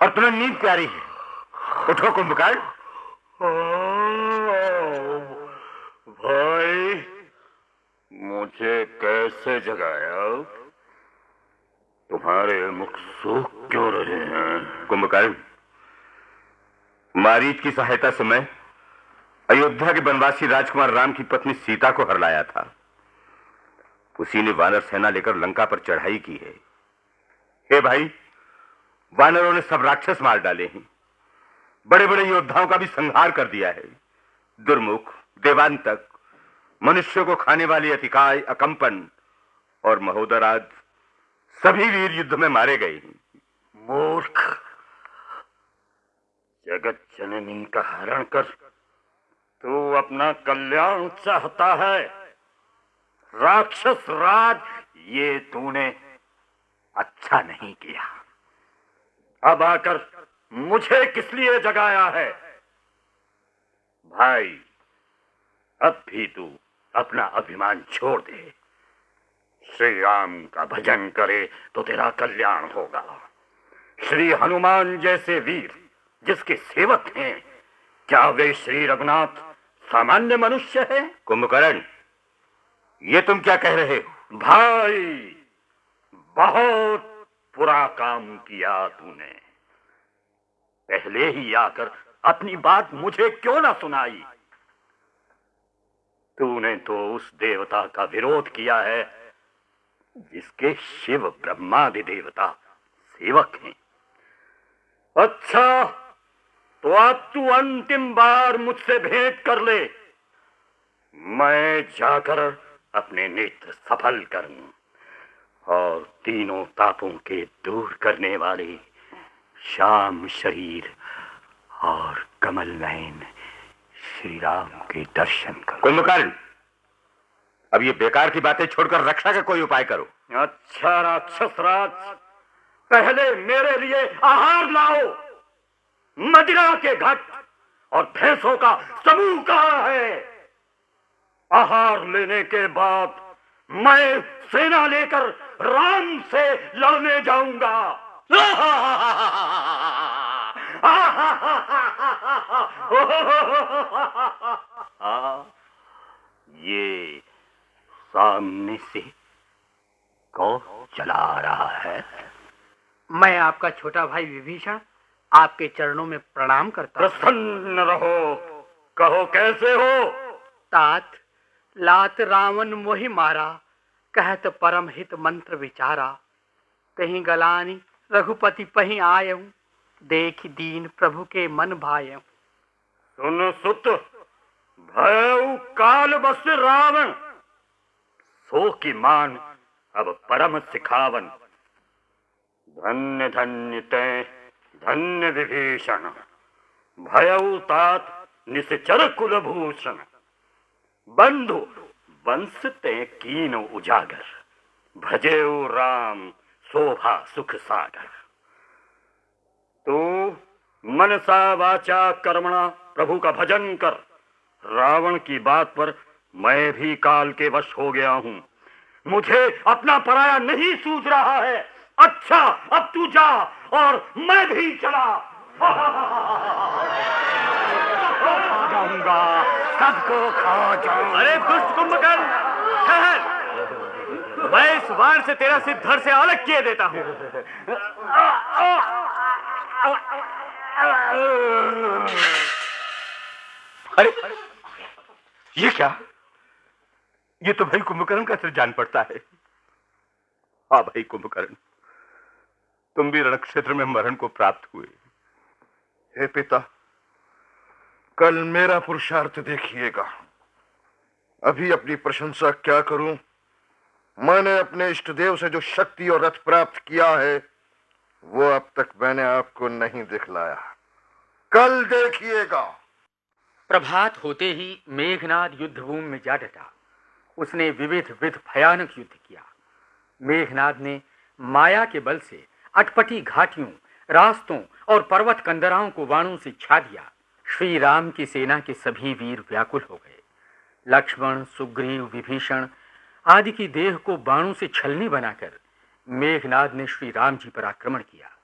और तुम्हें नींद प्यारी है। उठो कुंभकर्ण। भाई, मुझे कैसे जगाया? तुम्हारे मुख सूख क्यों रहे हैं? कुंभकर्ण, मारीच की सहायता से मैं अयोध्या के बनवासी राजकुमार राम की पत्नी सीता को हर लाया था। उसी ने वानर सेना लेकर लंका पर चढ़ाई की है। हे भाई, वानरों ने सब राक्षस मार डाले हैं, बड़े बड़े योद्धाओं का भी संहार कर दिया है। दुर्मुख, देवांतक, मनुष्यों को खाने वाली अतिकाय, अकंपन और महोदराज सभी वीर युद्ध में मारे गए हैं। मूर्ख, जगत जननी का हरण कर तू अपना कल्याण चाहता है। राक्षस राज, ये तूने अच्छा नहीं किया। अब आकर मुझे किस लिए जगाया है? भाई, अब भी तू अपना अभिमान छोड़ दे। श्री राम का भजन करे तो तेरा कल्याण होगा। श्री हनुमान जैसे वीर जिसके सेवक हैं, क्या वे श्री रघुनाथ सामान्य मनुष्य हैं? कुंभकर्ण, ये तुम क्या कह रहे हो? भाई, बहुत बुरा काम किया तूने। पहले ही आकर अपनी बात मुझे क्यों ना सुनाई? तूने तो उस देवता का विरोध किया है जिसके शिव ब्रह्मादि देवता सेवक हैं। अच्छा, तो अब तू अंतिम बार मुझसे भेंट कर ले। मैं जाकर अपने नेत्र सफल करूं और तीनों तापों के दूर करने वाले श्याम शरीर और कमल नयन श्री राम के दर्शन करूं। कुंभकर्ण, अब ये बेकार की बातें छोड़कर रक्षा का कोई उपाय करो। अच्छा राक्षस राज, पहले मेरे लिए आहार लाओ। मदिरा के घट और भैंसों का समूह कहाँ है? आहार लेने के बाद मैं सेना लेकर राम से लड़ने जाऊंगा। ये सामने से कौन चला रहा है? मैं आपका छोटा भाई विभीषण आपके चरणों में प्रणाम करता हूं। प्रसन्न रहो। कहो कैसे हो? तात, लात रावण मोहि मारा, कहत परम हित मंत्र विचारा। कहीं गलानी रघुपति पहीं आयऊं, देख दीन प्रभु के मन भायऊं। सुन सुत, भयउ काल बस रावण, सो की मान अब परम सिखावन। धन्य धन्य तै धन्य विभीषण, भयउ तात निश्चर कुलभूषण। बंधु वंश ते कीन उजागर, भजेउ राम शोभा सुख सागर। तू मनसा वाचा कर्मणा प्रभु का भजन कर। रावण की बात पर मैं भी काल के वश हो गया हूं। मुझे अपना पराया नहीं सूझ रहा है। अच्छा, अब तू जा और मैं भी चला। जाऊंगा, सबको खा जाऊंगा। अरे दुष्ट कुंभकर्ण, ठहर। मैं इस वार से तेरा सिर धड़ से अलग किए देता हूं। अरे ये क्या? ये तो भाई कुंभकर्ण का सिर जान पड़ता है। हाँ भाई कुंभकर्ण, तुम भी रणक्षेत्र में मरण को प्राप्त हुए। हे पिता, कल मेरा पुरुषार्थ देखिएगा। अभी अपनी प्रशंसा क्या करूं? मैंने अपने इष्ट देव से जो शक्ति और रथ प्राप्त किया है, वो अब तक मैंने आपको नहीं दिखलाया। कल देखिएगा। प्रभात होते ही मेघनाद युद्धभूमि में जा डटा। उसने विविध भयानक युद्ध किया। मेघनाद ने माया के बल से अटपटी घाटियों, रास्तों और पर्वत कंदराओं को बाणों से छा दिया। श्री राम की सेना के सभी वीर व्याकुल हो गए। लक्ष्मण, सुग्रीव, विभीषण आदि की देह को बाणों से छलनी बनाकर मेघनाद ने श्री राम जी पर आक्रमण किया।